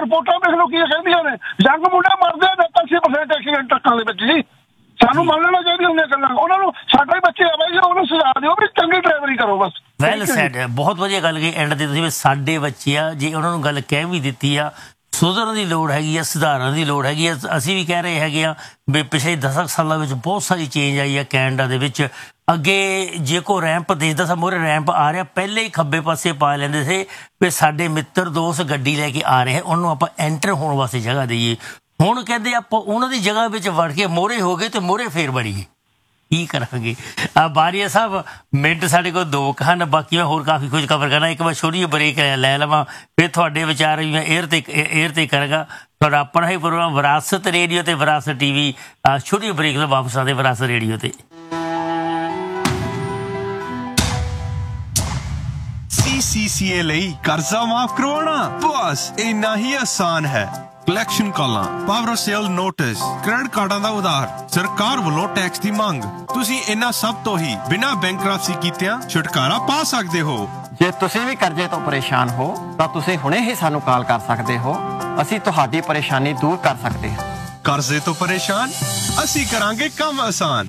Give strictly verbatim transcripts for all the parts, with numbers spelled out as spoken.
ਰਿਪੋਰਟਾਂ ਦੇਖ ਲਓ ਕੀ ਕਹਿੰਦੀਆਂ ਨੇ, ਯੰਗ ਮੁੰਡੇ ਮਰਦੇ ਨੇ ਅੱਸੀ ਪਰਸੈਂਟ ਐਕਸੀਡੈਂਟ ਟਰੱਕਾਂ ਦੇ ਵਿੱਚ ਜੀ। ਸਾਨੂੰ ਮੰਨ ਲੈਣਾ ਚਾਹੀਦੀਆਂ ਹੁੰਦੀਆਂ ਗੱਲਾਂ, ਉਹਨਾਂ ਨੂੰ ਸਾਡੇ ਬੱਚੇ ਆ ਬਾਈ ਜੀ, ਉਹਨੂੰ ਸੁਝਾ ਦਿਓ ਵੀ ਚੰਗੀ ਡਰਾਈਵਰੀ ਕਰੋ ਬਸ। ਵੈਲ ਸੈਡ, ਬਹੁਤ ਵਧੀਆ ਗੱਲ ਕਹੀ ਐਂਡ ਤੇ ਤੁਸੀਂ ਵੀ ਸਾਡੇ ਬੱਚੇ ਆ, ਜੇ ਉਹਨਾਂ ਨੂੰ ਗੱਲ ਕਹਿ ਵੀ ਦਿੱਤੀ ਆ, ਸੁਧਰਨ ਦੀ ਲੋੜ ਹੈਗੀ ਆ, ਸੁਧਾਰਨ ਦੀ ਲੋੜ ਹੈਗੀ ਆ। ਅਸੀਂ ਵੀ ਕਹਿ ਰਹੇ ਹੈਗੇ ਆ ਵੀ ਪਿਛਲੇ ਦਸਾਂ ਸਾਲਾਂ ਵਿੱਚ ਬਹੁਤ ਸਾਰੀ ਚੇਂਜ ਆਈ ਆ ਕੈਨੇਡਾ ਦੇ ਵਿੱਚ। ਅੱਗੇ ਜੇ ਕੋਈ ਰੈਂਪ ਦੇਖਦਾ ਸੀ, ਮੂਹਰੇ ਰੈਂਪ ਆ ਰਿਹਾ, ਪਹਿਲੇ ਹੀ ਖੱਬੇ ਪਾਸੇ ਪਾ ਲੈਂਦੇ ਸੀ ਵੀ ਸਾਡੇ ਮਿੱਤਰ ਦੋਸਤ ਗੱਡੀ ਲੈ ਕੇ ਆ ਰਹੇ ਹੈ, ਉਹਨੂੰ ਆਪਾਂ ਐਂਟਰ ਹੋਣ ਵਾਸਤੇ ਜਗ੍ਹਾ ਦੇਈਏ। ਹੁਣ ਕਹਿੰਦੇ ਆਪਾਂ ਉਹਨਾਂ ਦੀ ਜਗ੍ਹਾ ਵਿੱਚ ਵੜ ਕੇ ਮੋਹਰੇ ਹੋ ਗਏ ਤੇ ਮੋਹਰੇ ਫੇਰ ਵੜੀਏ, ਕੀ ਕਰਾਂਗੇ। ਬਾਰੀਆ ਸਾਹਿਬ ਮਿੰਟ ਸਾਡੇ ਕੋਲ ਦੋ ਕੁ ਹਨ, ਬਾਕੀ ਮੈਂ ਹੋਰ ਕਾਫੀ ਕੁਝ ਕਵਰ ਕਰਨਾ। ਇੱਕ ਮੈਂ ਛੋਟੀ ਜਿਹੀ ਬ੍ਰੇਕ ਲੈ ਲਵਾਂ, ਫਿਰ ਤੁਹਾਡੇ ਵਿਚਾਰ ਵੀ ਮੈਂ ਏਅਰ ਤੇ ਏਅਰ ਤੇ ਕਰਾਂਗਾ। ਤੁਹਾਡਾ ਆਪਣਾ ਹੀ ਪ੍ਰੋਗਰਾਮ ਵਿਰਾਸਤ ਰੇਡੀਓ ਤੇ ਵਿਰਾਸਤ ਟੀ ਵੀ। ਛੋਟੀ ਬ੍ਰੇਕ ਤੋਂ ਵਾਪਸ ਆਉਂਦੇ ਵਿਰਾਸਤ ਰੇਡੀਓ ਤੇ। ਸੀ ਸੀ ਸੀ ਏ ਲਈ ਕਰਜ਼ਾ ਮਾਫ ਕਰਵਾਉਣਾ ਬਸ ਇੰਨਾ ਹੀ ਆਸਾਨ ਹੈ। ਕਲੈਕਸ਼ਨ ਕਾਲਾਂ, ਪਾਵਰ ਸੇਲ ਨੋਟਿਸ, ਕ੍ਰੈਡਿਟ ਕਾਰਡਾਂ ਦਾ ਉਧਾਰ, ਸਰਕਾਰ ਵੱਲੋਂ ਟੈਕਸ ਦੀ ਮੰਗ, ਤੁਸੀਂ ਇਹਨਾਂ ਸਭ ਤੋਂ ਹੀ ਬਿਨਾਂ ਬੈਂਕਰਪਸੀ ਕੀਤਿਆਂ ਛੁਟਕਾਰਾ ਪਾ ਸਕਦੇ ਹੋ। ਜੇ ਤੁਸੀਂ ਵੀ ਕਰਜ਼ੇ ਤੋਂ ਪਰੇਸ਼ਾਨ ਹੋ ਤਾਂ ਤੁਸੀਂ ਹੁਣੇ ਹੀ ਸਾਨੂੰ ਕਾਲ ਕਰ ਸਕਦੇ ਹੋ, ਅਸੀਂ ਤੁਹਾਡੀ ਪਰੇਸ਼ਾਨੀ ਦੂਰ ਕਰ ਸਕਦੇ ਹਾਂ। ਕਰਜ਼ੇ ਤੋਂ ਪਰੇਸ਼ਾਨ, ਅਸੀਂ ਕਰਾਂਗੇ ਕੰਮ ਆਸਾਨ।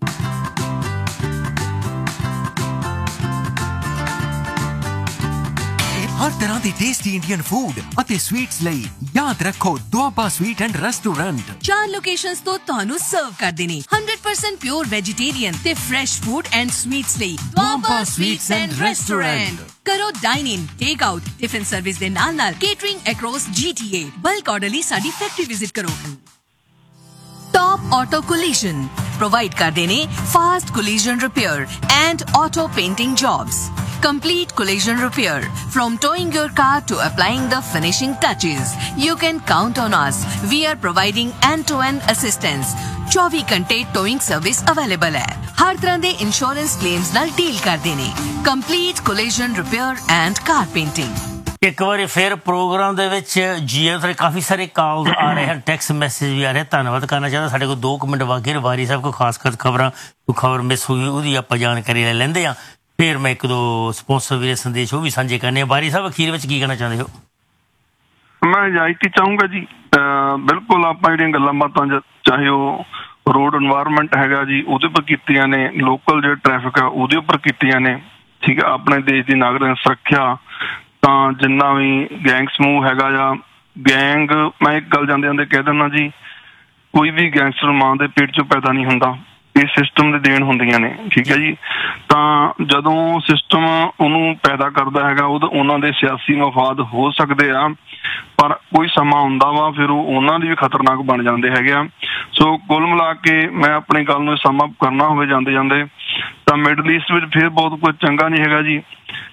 हर तरह के टेस्टी इंडियन फूड ਅਤੇ स्वीट्स ਲਈ याद रखो ਦੁਆਬਾ स्वीट एंड रेस्टोरेंट। ਚਾਰ ਲੋਕੇਸ਼ਨਸ ਤੋਂ ਤੁਹਾਨੂੰ ਸਰਵ ਕਰਦੇ ਨੇ one hundred percent pure vegetarian ਤੇ ਫਰੈਸ਼ ਫੂਡ ਐਂਡ ਸਵੀਟਸ ਲਈ ਦੁਆਬਾ ਸਵੀਟਸ ਐਂਡ ਰੈਸਟੋਰੈਂਟ। ਕਰੋ ਡਾਈਨ ਇਨ, ਟੇਕ ਆਊਟ, ਟਿਫਿਨ ਸਰਵਿਸ ਦੇ ਨਾਲ ਨਾਲ ਕੇਟਰਿੰਗ ਅਕ੍ਰੋਸ ਜੀ ਟੀ ਏ। ਬਲਕ ਆਰਡਰ ਲਈ ਸਾਡੀ ਫੈਕਟਰੀ ਵਿਜ਼ਿਟ ਕਰੋ। ਟੌਪ ਆਟੋ ਕੋਲੀਜਨ ਪ੍ਰੋਵਾਈਡ ਕਰਦੇ ਨੇ fast collision repair and auto painting jobs. Complete collision repair. From towing your car to applying the finishing touches, you can count on us. We are providing end-to-end assistance. ਚੌਵੀ ਘੰਟੇ towing service available ਹੈ। ਹਰ ਤਰ੍ਹਾਂ ਦੇ insurance claims ਨਾਲ deal ਕਰਦੇ ਨੇ। Complete collision repair and car painting. ਇੱਕ ਵਾਰੀ ਫਿਰ ਪ੍ਰੋਗਰਾਮ ਦੇ ਵਿੱਚ ਜੀ ਐਮ ਸਾਰੇ ਕਾਫੀ ਸਾਰੇ ਕਾਲਸ ਆ ਰਹੇ ਹਨ, ਟੈਕਸਟ ਮੈਸੇਜ ਵੀ ਆ ਰਹੇ। ਧੰਨਵਾਦ ਕਰਨਾ ਚਾਹੁੰਦਾ, ਸਾਡੇ ਕੋਲ ਦੋ ਕੁ ਮਿੰਟ ਬਾਕੀ ਨੇ। ਵਾਰੀ ਸਾਹਿਬ ਕੋਈ ਖਾਸ ਖਾਸ ਖਬਰਾਂ, ਕੋਈ ਖਬਰ ਮਿਸ ਹੋਈ ਉਹਦੀ ਆਪਾਂ ਜਾਣਕਾਰੀ ਲੈ ਲੈਂਦੇ ਹਾਂ। ਫਿਰ ਮੈਂ ਇੱਕ ਦੋ ਸਪਾਂਸਰ ਵੀਰੇ ਸੰਦੇਸ਼ ਉਹ ਵੀ ਸਾਂਝੇ ਕਰਨੇ ਆ। ਬਾਰੀ ਸਾਹਿਬ ਅਖੀਰ ਵਿੱਚ ਕੀ ਕਹਿਣਾ ਚਾਹੁੰਦੇ ਹੋ? ਮੈਂ ਇਜਾਜ਼ਤ ਚਾਹੂੰਗਾ ਜੀ, ਬਿਲਕੁਲ ਆਪਾਂ ਜਿਹੜੀਆਂ ਗੱਲਾਂ ਬਾਤਾਂ ਚਾਹੇ ਉਹ ਰੋਡ ਇਨਵਾਇਰਮੈਂਟ ਹੈਗਾ ਜੀ ਉਹਦੇ ਉੱਪਰ ਕੀਤੀਆਂ ਨੇ, ਲੋਕਲ ਜਿਹੜਾ ਟ੍ਰੈਫਿਕ ਆ ਉਹਦੇ ਉੱਪਰ ਕੀਤੀਆਂ ਨੇ, ਠੀਕ ਹੈ। ਆਪਣੇ ਦੇਸ਼ ਦੀ ਨਾਗਰਿਕ ਸੁਰੱਖਿਆ, ਤਾਂ ਜਿੰਨਾ ਵੀ ਗੈਂਗ ਸਮੂਹ ਹੈਗਾ ਜਾਂ ਗੈਂਗ, ਮੈਂ ਇੱਕ ਗੱਲ ਜਾਂਦੇ ਜਾਂਦੇ ਕਹਿ ਦਿੰਦਾ ਜੀ, ਕੋਈ ਵੀ ਗੈਂਗਸਟਰ ਮਾਂ ਦੇ ਪੇਟ ਚੋਂ ਪੈਦਾ ਨਹੀਂ ਹੁੰਦਾ, ਇਹ ਸਿਸਟਮ ਦੇ ਦੇਣ ਹੁੰਦੀਆਂ ਨੇ, ਠੀਕ ਹੈ ਜੀ। ਤਾਂ ਜਦੋਂ ਸਿਸਟਮ ਉਹਨੂੰ ਪੈਦਾ ਕਰਦਾ ਹੈਗਾ ਉਦੋਂ ਉਹਨਾਂ ਦੇ ਸਿਆਸੀ ਮਫਾਦ ਹੋ ਸਕਦੇ ਆ, ਪਰ ਕੋਈ ਸਮਾਂ ਹੁੰਦਾ ਵਾ ਫਿਰ ਉਹ ਉਹਨਾਂ ਲਈ ਵੀ ਖਤਰਨਾਕ ਬਣ ਜਾਂਦੇ ਹੈਗੇ ਆ। ਸੋ ਕੁੱਲ ਮਿਲਾ ਕੇ ਮੈਂ ਆਪਣੀ ਗੱਲ ਨੂੰ ਸਮ ਅਪ ਕਰਨਾ ਹੋਵੇ ਜਾਂਦੇ ਜਾਂਦੇ ਤਾਂ ਮਿਡਲ ਈਸਟ ਵਿੱਚ ਫਿਰ ਬਹੁਤ ਕੁਝ ਚੰਗਾ ਨਹੀਂ ਹੈਗਾ ਜੀ।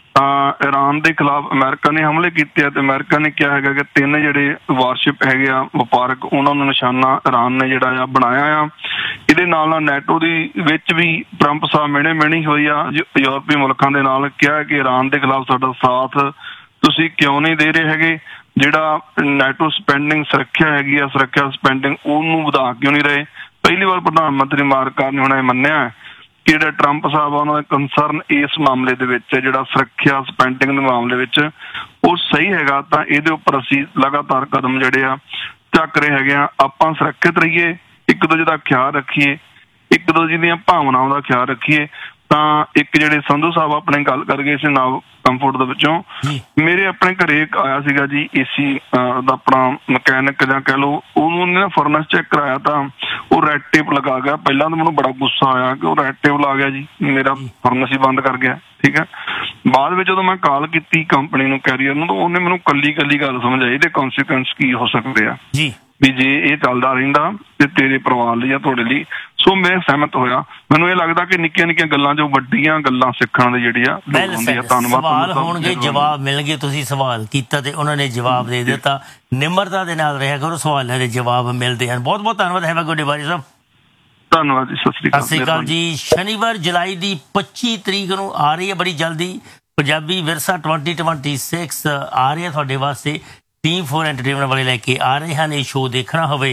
ਤਾਂ ਈਰਾਨ ਦੇ ਖਿਲਾਫ ਅਮਰੀਕਾ ਨੇ ਹਮਲੇ ਕੀਤੇ ਆ ਤੇ ਅਮਰੀਕਾ ਨੇ ਕਿਹਾ ਹੈਗਾ ਕਿ ਤਿੰਨ ਜਿਹੜੇ ਵਾਰਸ਼ਿਪ ਹੈਗੇ ਆ ਵਪਾਰਕ, ਉਹਨਾਂ ਨੂੰ ਨਿਸ਼ਾਨਾ ਈਰਾਨ ਨੇ ਜਿਹੜਾ ਆ ਬਣਾਇਆ ਆ। ਇਹਦੇ ਨਾਲ ਨਾਲ ਨੈਟੋ ਦੀ ਵਿੱਚ ਵੀ ਟਰੰਪ ਸਾਹਿਬ ਮਿਹਣੇ ਮਿਹਣੀ ਹੋਈ ਆ ਯੂਰਪੀ ਮੁਲਕਾਂ ਦੇ ਨਾਲ, ਕਿਹਾ ਕਿ ਈਰਾਨ ਦੇ ਖਿਲਾਫ ਸਾਡਾ ਸਾਥ ਤੁਸੀਂ ਕਿਉਂ ਨਹੀਂ ਦੇ ਰਹੇ ਹੈਗੇ, ਜਿਹੜਾ ਨੈਟੋ ਸਪੈਂਡਿੰਗ ਸੁਰੱਖਿਆ ਹੈਗੀ ਆ, ਸੁਰੱਖਿਆ ਸਪੈਂਡਿੰਗ ਉਹਨੂੰ ਵਧਾ ਕਿਉਂ ਨਹੀਂ ਰਹੇ। ਪਹਿਲੀ ਵਾਰ ਪ੍ਰਧਾਨ ਮੰਤਰੀ ਮਾਰਕਰ ਨੇ ਹੁਣ ਇਹ ਮੰਨਿਆ ਕਿ ਜਿਹੜਾ ਟਰੰਪ ਸਾਹਿਬ ਆ ਉਹਨਾਂ ਦਾ ਕੰਸਰਨ ਇਸ ਮਾਮਲੇ ਦੇ ਵਿੱਚ ਜਿਹੜਾ ਸੁਰੱਖਿਆ ਸਪੈਂਡਿੰਗ ਦੇ ਮਾਮਲੇ ਵਿੱਚ ਉਹ ਸਹੀ ਹੈਗਾ। ਤਾਂ ਇਹਦੇ ਉੱਪਰ ਅਸੀਂ ਲਗਾਤਾਰ ਕਦਮ ਜਿਹੜੇ ਆ ਚੱਕ ਰਹੇ ਹੈਗੇ ਆ। ਆਪਾਂ ਸੁਰੱਖਿਅਤ ਰਹੀਏ, ਇੱਕ ਦੂਜੇ ਦਾ ਖਿਆਲ ਰੱਖੀਏ, ਇੱਕ ਦੂਜੇ ਦੀਆਂ ਭਾਵਨਾਵਾਂ ਦਾ ਖਿਆਲ ਰੱਖੀਏ। ਤਾਂ ਇੱਕ ਜਿਹੜੇ ਸੰਧੂ ਸਾਹਿਬ ਆਪਣੇ ਗੱਲ ਕਰ ਗਏ ਸੀ ਨਾਵ ਕੰਫਰਟ ਦੇ ਵਿੱਚੋਂ, ਮੇਰੇ ਆਪਣੇ ਘਰੇ ਇੱਕ ਆਇਆ ਸੀਗਾ ਜੀ ਏਸੀ ਦਾ ਆਪਣਾ ਮਕੈਨਿਕ ਜਾਂ ਕਹਿ ਲਓ, ਉਹਨੂੰ ਉਹਨੇ ਨਾ ਫਰਨਸ ਚੈੱਕ ਕਰਾਇਆ ਤਾਂ ਉਹ ਰੈਡ ਟੇਪ ਲਗਾ ਗਿਆ। ਪਹਿਲਾਂ ਤਾਂ ਮੈਨੂੰ ਬੜਾ ਗੁੱਸਾ ਆਇਆ ਕਿ ਉਹ ਰੈਡ ਟੇਪ ਲਾ ਗਿਆ ਜੀ, ਮੇਰਾ ਫਰਨਸ ਹੀ ਬੰਦ ਕਰ ਗਿਆ, ਠੀਕ ਹੈ। ਬਾਅਦ ਵਿੱਚ ਜਦੋਂ ਮੈਂ ਕਾਲ ਕੀਤੀ ਕੰਪਨੀ ਨੂੰ, ਕੈਰੀਅਰ ਨੂੰ, ਤਾਂ ਉਹਨੇ ਮੈਨੂੰ ਕੱਲੀ ਕੱਲੀ ਗੱਲ ਸਮਝਾਈ ਇਹਦੇ ਕੌਨਸੀਕੁਐਂਸ ਕੀ ਹੋ ਸਕਦੇ ਆ ਜੀ, ਵੀ ਜੇ ਇਹ ਚੱਲਦਾ ਰਹਿੰਦਾ ਤੇ ਤੇਰੇ ਪਰਿਵਾਰ ਲਈ ਜਾਂ ਤੁਹਾਡੇ ਲਈ। ਸੋ ਮੈਂ ਸਹਿਮਤ ਹੋਇਆ। ਮੈਨੂੰ ਇਹ ਲੱਗਦਾ ਕਿ ਨਿੱਕੀਆਂ ਨਿੱਕੀਆਂ ਗੱਲਾਂ ਜੋ ਵੱਡੀਆਂ ਗੱਲਾਂ ਸਿੱਖਣ ਦੀ ਜਿਹੜੀ ਆ ਹੁੰਦੀ ਆ। ਧੰਨਵਾਦ। ਸਵਾਲ ਹੋਣਗੇ, ਜਵਾਬ ਮਿਲਣਗੇ। ਤੁਸੀਂ ਸਵਾਲ ਕੀਤਾ ਤੇ ਉਹਨਾਂ ਨੇ ਜਵਾਬ ਦੇ ਦਿੱਤਾ। ਨਿਮਰਤਾ ਦੇ ਨਾਲ ਰਿਹਾ ਕਰੋ, ਸਵਾਲਾਂ ਦੇ ਜਵਾਬ ਮਿਲਦੇ ਹਨ। ਬਹੁਤ ਬਹੁਤ ਧੰਨਵਾਦ। ਹੈਵ ਅ ਗੁੱਡ ਡੇ ਬਾਰੀ ਸਾਹਿਬ। ਧੰਨਵਾਦ ਜੀ, ਸਤਿ ਸ੍ਰੀ ਅਕਾਲ। ਸਤਿ ਸ੍ਰੀ ਅਕਾਲ ਜੀ। ਸ਼ਨੀਵਾਰ ਜੁਲਾਈ ਦੀ ਪੱਚੀ ਤਰੀਕ ਨੂੰ ਆ ਰਹੀ ਹੈ ਬੜੀ ਜਲਦੀ ਪੰਜਾਬੀ ਵਿਰਸਾ ਟਵੈਂਟੀ ਟਵੈਂਟੀ ਸਿਕਸ ਆ ਰਹੀ ਹੈ ਤੁਹਾਡੇ ਵਾਸਤੇ। ਟੀਮ ਫੋਰ ਐਂਟਰਟੇਨਮੈਂਟ ਵਾਲੇ ਲੈ ਕੇ ਆ ਰਹੇ ਹਨ। ਇਹ ਸ਼ੋਅ ਦੇਖਣਾ ਹੋਵੇ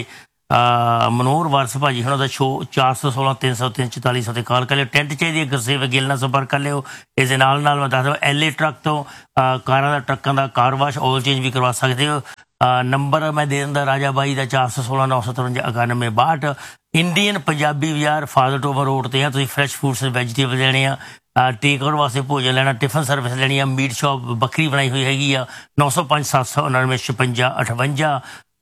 ਮਨੋਹਰ ਵਾਰਸ ਭਾਜੀ ਉਹਨਾਂ ਦਾ ਸ਼ੋਅ ਚਾਰ ਸੌ ਸੋਲਾਂ ਤਿੰਨ ਸੌ ਤਿੰਨ ਚੁਤਾਲੀ ਸੌ 'ਤੇ ਕਾਲ ਕਰ ਲਿਓ। ਟੈਂਟ ਚਾਹੀਦੀ ਹੈ, ਗੁਰਸੇਵਕ ਗਿੱਲ ਨਾਲ ਸੰਪਰਕ ਕਰ ਲਿਓ। ਇਸ ਦੇ ਨਾਲ ਨਾਲ ਮੈਂ ਦੱਸ ਦੇਵਾਂ ਐਲ ਏ ਟਰੱਕ ਤੋਂ ਕਾਰਾਂ ਦਾ ਟਰੱਕਾਂ ਦਾ ਕਾਰ ਵਾਸ਼ ਆਇਲ ਚੇਂਜ ਵੀ ਕਰਵਾ ਸਕਦੇ ਹੋ। ਨੰਬਰ ਮੈਂ ਦੇ ਦਿੰਦਾ ਰਾਜਾ ਬਾਈ ਦਾ ਚਾਰ ਸੌ ਸੋਲਾਂ ਨੌ ਸੌ ਤਰਵੰਜਾ ਇਕਾਨਵੇਂ ਬਾਹਠ। ਇੰਡੀਅਨ ਪੰਜਾਬੀ ਬਾਜ਼ਾਰ ਫਾਜ਼ਲ ਟੋਬਾ ਰੋਡ ਤੇ ਆ। ਤੁਸੀਂ ਫਰੈਸ਼ ਫੂਡਸ ਵੈਜੀਟੇਬਲ ਲੈਣੇ ਆ, ਟੇਕ ਆਊਟ ਵਾਸਤੇ ਭੋਜਨ ਲੈਣਾ, ਟਿਫਨ ਸਰਵਿਸ ਲੈਣੀ ਆ, ਮੀਟ ਸ਼ਾਪ ਵੱਖਰੀ ਬਣਾਈ ਹੋਈ ਹੈਗੀ ਆ। ਨੌ ਸੌ ਪੰਜ ਸੱਤ ਸੌ ਉਣਾਨਵੇਂ ਛਪੰਜਾ ਅਠਵੰਜਾ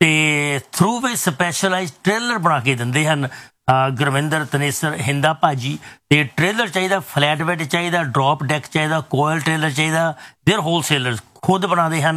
ਤੇ ਥਰੂ ਵੇ ਸਪੈਸ਼ਲਾਈਜ਼ ਟ੍ਰੇਲਰ ਬਣਾ ਕੇ ਦਿੰਦੇ ਹਨ ਗੁਰਵਿੰਦਰ ਤਨੇਸਰ ਹਿੰਦਾ ਭਾਜੀ। ਤੇ ਟ੍ਰੇਲਰ ਚਾਹੀਦਾ, ਫਲੈਟ ਬੈਡ ਚਾਹੀਦਾ, ਡਰੋਪ ਡੈਕ ਚਾਹੀਦਾ, ਕੋਇਲ ਟ੍ਰੇਲਰ ਚਾਹੀਦਾ। ਦੇਰ ਹੋਲਸੇਲਰ ਖੁਦ ਬਣਾਉਂਦੇ ਹਨ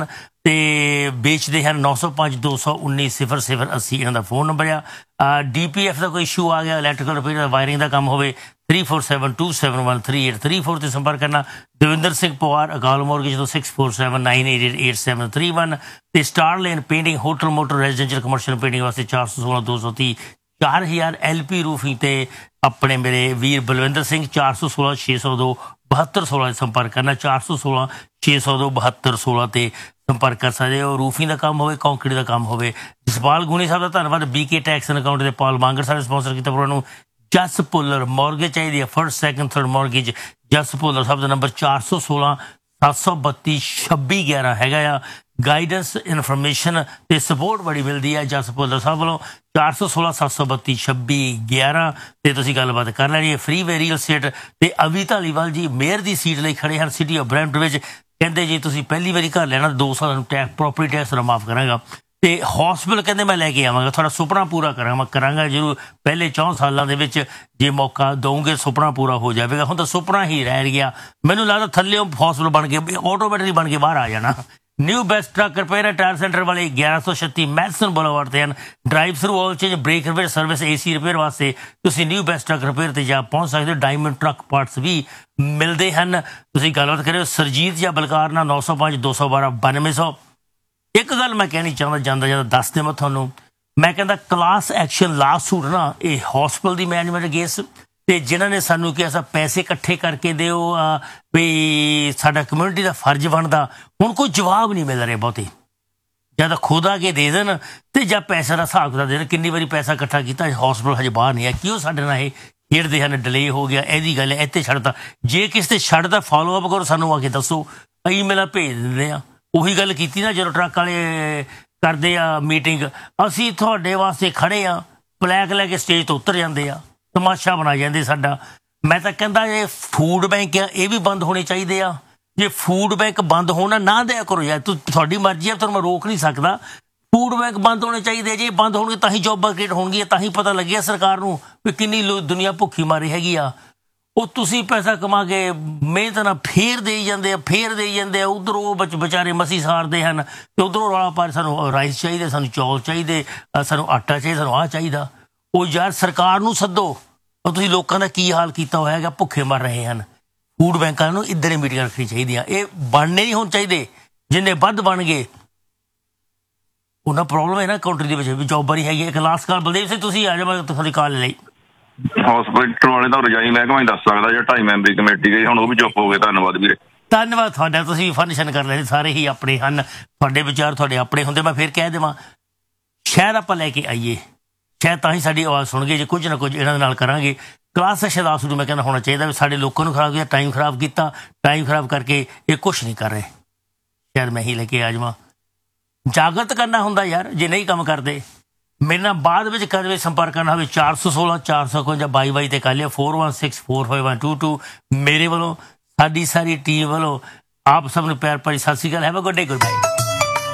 ਤੇ ਵੇਚਦੇ ਹਨ। ਨੌ ਸੌ ਪੰਜ ਦੋ ਸੌ ਉੱਨੀ ਸਿਫਰ ਸਿਫਰ ਅੱਸੀ ਇਹਨਾਂ ਦਾ ਫੋਨ ਨੰਬਰ ਆ। ਡੀ ਪੀ ਐਫ ਦਾ ਕੋਈ ਇਸ਼ੂ ਆ ਗਿਆ, ਇਲੈਕਟ੍ਰੀਕਲ ਰਿਪੇਅਰ ਦਾ, ਵਾਇਰਿੰਗ ਦਾ ਕੰਮ ਹੋਵੇ, three four seven to seven one three eight three four ਤੇ ਸੰਪਰਕ ਕਰਨਾ। ਦਵਿੰਦਰ ਸਿੰਘ ਪਵਾਰ ਅਕਾਲ ਮੋਰਗੇਜ ਤੋਂ six four seven nine eight eight eight seven three one ਤੇ star lane painting hotel motor residential commercial painting ਵਾਸਤੇ ਚਾਰ ਸੌ ਸੋਲਾਂ ਦੋ ਸੌ ਤੀਹ ਚਾਰ ਹਜ਼ਾਰ ਐਲ ਪੀ ਰੂਫਿੰਗ ਤੇ ਆਪਣੇ ਮੇਰੇ ਵੀਰ ਬਲਵਿੰਦਰ ਸਿੰਘ ਚਾਰ ਸੌ ਸੋਲਾਂ ਛੇ ਸੌ ਦੋ ਬਹੱਤਰ ਸੋਲਾਂ ਸੰਪਰਕ ਕਰਨਾ। ਚਾਰ ਸੌ ਸੋਲਾਂ ਛੇ ਸੌ ਦੋ ਬਹੱਤਰ ਸੋਲਾਂ ਤੇ ਸੰਪਰਕ ਕਰ ਸਕਦੇ ਹੋ। ਰੂਫਿੰਗ ਦਾ ਕੰਮ ਹੋਵੇ, ਕੰਕਰੀਟ ਦਾ ਕੰਮ ਹੋਵੇ। ਜਸਪਾਲ ਗੁਣੀ ਸਾਹਿਬ ਦਾ ਧੰਨਵਾਦ। ਬੀਕੇ ਟੈਕਸ ਐਂਡ ਅਕਾਊਂਟ ਦੇ ਪਾਲ ਮਾਂਗਰ ਸਾਡੇ ਸਪਾਂਸਰ ਕੀਤਾ ਪ੍ਰੋਗਰਾਮ ਨੂੰ। ਜਸ ਪੁੱਲਰ ਮੋਰਗੇਜ ਚਾਹੀਦੀ ਹੈ, ਫਸਟ ਸੈਕਿੰਡ ਥਰਡ ਮੋਰਗੇਜ ਜਸ ਪੁੱਲਰ ਸਾਹਿਬ ਦਾ ਨੰਬਰ ਚਾਰ ਸੌ ਸੋਲਾਂ ਸੱਤ ਸੌ ਬੱਤੀ ਛੱਬੀ ਗਿਆਰਾਂ ਹੈਗਾ ਆ। ਗਾਈਡੈਂਸ ਇਨਫੋਰਮੇਸ਼ਨ ਤੇ ਸਪੋਰਟ ਬੜੀ ਮਿਲਦੀ ਹੈ ਜਸ ਪੁੱਲਰ ਸਾਹਿਬ ਵੱਲੋਂ। ਚਾਰ ਸੌ ਸੋਲਾਂ ਸੱਤ ਸੌ ਬੱਤੀ ਛੱਬੀ ਗਿਆਰਾਂ ਤੇ ਤੁਸੀਂ ਗੱਲਬਾਤ ਕਰ ਲੈਣੀ ਹੈ। ਫ੍ਰੀ ਵੇ ਰੀਅਲ estate ਤੇ ਅਵੀ ਧਾਲੀਵਾਲ ਜੀ ਮੇਅਰ ਦੀ ਸੀਟ ਲਈ ਖੜੇ ਹਨ ਸਿਟੀ ਆਫ ਬਰੈਂਪਟਨ ਵਿੱਚ। ਕਹਿੰਦੇ ਜੀ ਤੁਸੀਂ ਪਹਿਲੀ ਵਾਰੀ ਘਰ ਲੈਣਾ ਦੋ ਸਾਲਾਂ ਨੂੰ ਟੈਕਸ ਪ੍ਰੋਪਰਟੀ ਟੈਕਸ ਦਾ ਮਾਫ ਕਰਾਂਗਾ ਤੇ ਹੌਸਪਿਟਲ ਕਹਿੰਦੇ ਮੈਂ ਲੈ ਕੇ ਆਵਾਂਗਾ, ਤੁਹਾਡਾ ਸੁਪਨਾ ਪੂਰਾ ਕਰਾਂਗਾ ਕਰਾਂਗਾ ਜ਼ਰੂਰ। ਪਹਿਲੇ ਚੌਂ ਸਾਲਾਂ ਦੇ ਵਿੱਚ ਜੇ ਮੌਕਾ ਦਊਂਗੇ ਸੁਪਨਾ ਪੂਰਾ ਹੋ ਜਾਵੇਗਾ। ਹੁਣ ਤਾਂ ਸੁਪਨਾ ਹੀ ਰਹਿ ਗਿਆ। ਮੈਨੂੰ ਲੱਗਦਾ ਥੱਲੇ ਹੌਸਪਿਟਲ ਬਣ ਕੇ ਆਟੋਮੈਟਿਕਲੀ ਬਣ ਕੇ ਬਾਹਰ ਆ ਜਾਣਾ। New best truck repair tyre centre ਵਾਲੇ ਗਿਆਰਾਂ ਸੌ ਛੱਤੀ ਮੈਲਸਨ ਬੁਲੇਵਾਰਡ ਤੇ ਹਨ। Drive through oil change break repair service AC repair ਵਾਸਤੇ ਤੁਸੀਂ ਨਿਊ ਬੈਸਟ ਟਰੱਕ ਰਿਪੇਅਰ ਤੇ ਜਾ ਪਹੁੰਚ ਸਕਦੇ ਹੋ। ਡਾਇਮੰਡ ਟਰੱਕ ਪਾਰਟਸ ਵੀ ਮਿਲਦੇ ਹਨ। ਤੁਸੀਂ ਗੱਲਬਾਤ ਕਰਿਓ ਸਰਜੀਤ ਜਾਂ ਬਲਕਾਰ ਨਾਲ ਨੌ ਸੌ ਪੰਜ ਦੋ ਸੌ ਬਾਰਾਂ ਬਾਨਵੇਂ ਸੌ। ਇੱਕ ਗੱਲ ਮੈਂ ਕਹਿਣੀ ਚਾਹੁੰਦਾ ਜਾਂਦਾ ਜਾਂਦਾ ਦੱਸ ਦੇ ਮੈਂ ਤੁਹਾਨੂੰ, ਮੈਂ ਕਹਿੰਦਾ ਕਲਾਸ ਐਕਸ਼ਨ ਲਾ ਸੂਟ ਨਾ ਇਹ ਹੌਸਪਿਟਲ ਦੀ ਮੈਨੇਜਮੈਂਟ ਅਗੇਂਸਟ ਤੇ ਜਿਨ੍ਹਾਂ ਨੇ ਸਾਨੂੰ ਕਿਹਾ ਸਾ ਪੈਸੇ ਇਕੱਠੇ ਕਰਕੇ ਦਿਓ ਵੀ ਸਾਡਾ ਕਮਿਊਨਿਟੀ ਦਾ ਫਰਜ਼ ਬਣਦਾ, ਹੁਣ ਕੋਈ ਜਵਾਬ ਨਹੀਂ ਮਿਲ ਰਿਹਾ ਬਹੁਤੇ। ਜਾਂ ਤਾਂ ਖੁਦ ਆ ਕੇ ਦੇ ਦੇਣ ਤੇ ਜਾਂ ਪੈਸੇ ਦਾ ਹਿਸਾਬ ਕਿਤਾਬ ਦੇਣ। ਕਿੰਨੀ ਵਾਰੀ ਪੈਸਾ ਇਕੱਠਾ ਕੀਤਾ, ਹੌਸਪਿਟਲ ਹਜੇ ਬਾਹਰ ਨਹੀਂ ਆਇਆ। ਕਿਉਂ ਸਾਡੇ ਨਾਲ ਇਹ ਖੇਡਦੇ ਹਨ, ਡਿਲੇ ਹੋ ਗਿਆ ਇਹਦੀ ਗੱਲ ਹੈ, ਇੱਥੇ ਛੱਡਤਾ। ਜੇ ਕਿਸੇ ਤੇ ਛੱਡਦਾ ਫਾਲੋ ਅਪ ਕਰੋ, ਸਾਨੂੰ ਆ ਕੇ ਦੱਸੋ, ਈਮੇਲਾਂ ਭੇਜ ਦਿੰਦੇ ਆ। ਉਹੀ ਗੱਲ ਕੀਤੀ ਨਾ ਜਦੋਂ ਟਰੱਕ ਵਾਲੇ ਕਰਦੇ ਆ ਮੀਟਿੰਗ, ਅਸੀਂ ਤੁਹਾਡੇ ਵਾਸਤੇ ਖੜੇ ਆ, ਪਲੈਕ ਲੈ ਕੇ ਸਟੇਜ ਤੋਂ ਉਤਰ ਜਾਂਦੇ ਆ, ਤਮਾਸ਼ਾ ਬਣਾ ਜਾਂਦੇ ਸਾਡਾ। ਮੈਂ ਤਾਂ ਕਹਿੰਦਾ ਇਹ ਫੂਡ ਬੈਂਕ ਆ ਇਹ ਵੀ ਬੰਦ ਹੋਣੇ ਚਾਹੀਦੇ ਆ। ਜੇ ਫੂਡ ਬੈਂਕ ਬੰਦ ਹੋਣਾ ਨਾ ਦਿਆ ਕਰੋ ਯਾਰ, ਤੂੰ ਤੁਹਾਡੀ ਮਰਜ਼ੀ ਆ, ਤੁਹਾਨੂੰ ਮੈਂ ਰੋਕ ਨਹੀਂ ਸਕਦਾ। ਫੂਡ ਬੈਂਕ ਬੰਦ ਹੋਣੇ ਚਾਹੀਦੇ। ਜੇ ਬੰਦ ਹੋਣਗੇ ਤਾਂ ਹੀ ਜੋਬਾਂ ਕ੍ਰੀਏਟ ਹੋਣਗੀਆਂ, ਤਾਂ ਹੀ ਪਤਾ ਲੱਗਿਆ ਸਰਕਾਰ ਨੂੰ ਵੀ ਕਿੰਨੀ ਦੁਨੀਆ ਭੁੱਖੀ ਮਾਰੀ ਹੈਗੀ ਆ। ਉਹ ਤੁਸੀਂ ਪੈਸਾ ਕਮਾ ਕੇ ਮਿਹਨਤ ਨਾਲ ਫੇਰ ਦੇਈ ਜਾਂਦੇ ਆ ਫੇਰ ਦੇਈ ਜਾਂਦੇ ਆ। ਉੱਧਰੋਂ ਉਹ ਬੱਚ ਵਿਚਾਰੇ ਮਸੀਂ ਸਾਰਦੇ ਹਨ ਤੇ ਉੱਧਰੋਂ ਰੌਲਾ ਪਾ ਸਾਨੂੰ ਰਾਈਸ ਚਾਹੀਦੇ, ਸਾਨੂੰ ਚੌਲ ਚਾਹੀਦੇ, ਸਾਨੂੰ ਆਟਾ ਚਾਹੀਦਾ, ਸਾਨੂੰ ਆਹ ਚਾਹੀਦਾ। ਉਹ ਯਾਰ ਸਰਕਾਰ ਨੂੰ ਸੱਦੋ। ਉਹ ਤੁਸੀਂ ਲੋਕਾਂ ਦਾ ਕੀ ਹਾਲ ਕੀਤਾ ਹੋਇਆ ਹੈਗਾ, ਭੁੱਖੇ ਮਰ ਰਹੇ ਹਨ। ਫੂਡ ਬੈਂਕਾਂ ਨੂੰ ਇੱਧਰ ਹੀ ਮੀਟਿੰਗਾਂ ਰੱਖਣੀ ਚਾਹੀਦੀਆਂ। ਇਹ ਬਣਨੇ ਨਹੀਂ ਹੋਣ ਚਾਹੀਦੇ। ਜਿੰਨੇ ਵੱਧ ਬਣ ਗਏ ਉਹਨਾਂ ਪ੍ਰੋਬਲਮ ਹੈ ਨਾ ਕੰਟਰੀ ਦੇ ਵਿੱਚ ਵੀ ਜੋਬਾਂ ਨਹੀਂ ਹੈਗੀਆਂ। ਇੱਕ ਲਾਸਟ ਕਾਲ ਬਲਦੇਵ ਸਿੰਘ ਤੁਸੀਂ ਆ ਜਾਓ, ਮੈਂ ਤੁਹਾਡੀ ਕਾਲ ਲਈ। ਹੌਸਪੀਟਲ ਵਾਲੇ ਤਾਂ ਰਜਾਈ ਮਹਿਕਮਾ ਹੀ ਦੱਸ ਸਕਦਾ ਜਾਂ ਢਾਈ ਮੈਂਬਰੀ ਕਮੇਟੀ ਗਈ, ਹੁਣ ਉਹ ਵੀ ਚੁੱਪ ਹੋ ਗਏ। ਧੰਨਵਾਦ ਵੀਰੇ। ਧੰਨਵਾਦ ਤੁਹਾਡਾ। ਤੁਸੀਂ ਫੰਕਸ਼ਨ ਕਰ ਲੈਣੇ, ਸਾਰੇ ਹੀ ਆਪਣੇ ਹਨ, ਤੁਹਾਡੇ ਵਿਚਾਰ ਤੁਹਾਡੇ ਆਪਣੇ ਹੁੰਦੇ। ਮੈਂ ਫਿਰ ਕਹਿ ਦੇਵਾਂ ਸ਼ਾਇਦ ਆਪਾਂ ਲੈ ਕੇ ਆਈਏ, ਸ਼ਾਇਦ ਤਾਂ ਹੀ ਸਾਡੀ ਆਵਾਜ਼ ਸੁਣ ਗਏ। ਜੇ ਕੁਝ ਨਾ ਕੁਝ ਇਹਨਾਂ ਦੇ ਨਾਲ ਕਰਾਂਗੇ। ਕਲਾਸ ਸ਼ਦਾਸ ਨੂੰ ਮੈਂ ਕਹਿੰਦਾ ਹੋਣਾ ਚਾਹੀਦਾ ਵੀ ਸਾਡੇ ਲੋਕਾਂ ਨੂੰ ਖਰਾਬ ਕੀਤਾ, ਟਾਈਮ ਖਰਾਬ ਕੀਤਾ, ਟਾਈਮ ਖਰਾਬ ਕਰਕੇ ਇਹ ਕੁਛ ਨਹੀਂ ਕਰ ਰਹੇ। ਸ਼ਾਇਦ ਮੈਂ ਹੀ ਲੈ ਕੇ ਆ ਜਾਵਾਂ। ਜਾਗਰਤ ਕਰਨਾ ਹੁੰਦਾ ਯਾਰ, ਜੇ ਨਹੀਂ ਕੰਮ ਕਰਦੇ। ਮੇਰੇ ਨਾਲ ਬਾਅਦ ਵਿੱਚ ਕਦੇ ਸੰਪਰਕ ਕਰਨਾ ਹੋਵੇ ਚਾਰ ਸੌ ਸੋਲਾਂ ਚਾਰ ਸੌ ਇਕਵੰਜਾ ਬਾਈ ਬਾਈ ਤੇ ਕਰ ਲਿਆ four one six four five one two to. ਮੇਰੇ ਵੱਲੋਂ ਸਾਡੀ ਸਾਰੀ ਟੀਮ ਵੱਲੋਂ ਆਪ ਸਭ ਨੂੰ ਪਿਆਰ ਭਰੀ ਸਤਿ ਸ਼੍ਰੀ ਅਕਾਲ। Have a good day, good bye.